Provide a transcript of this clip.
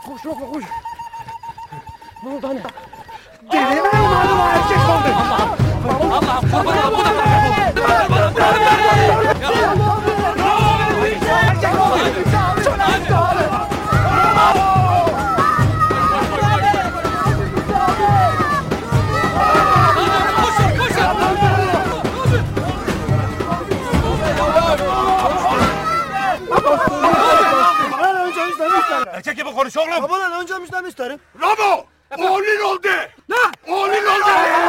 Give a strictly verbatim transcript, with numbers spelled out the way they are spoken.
Koş Roma koş. Ne oldu anne? Delirme mi oldu bu erkek oldu? Allah'ım Allah'ım kurban olayım. Bu da Erkek oldu. Bana önce müjdemi isterim. Erkek gibi konuş oğlum. Bana önce müjdemi isterim. Ramo! Oğlun oldu. Ne? Oğlun oldu.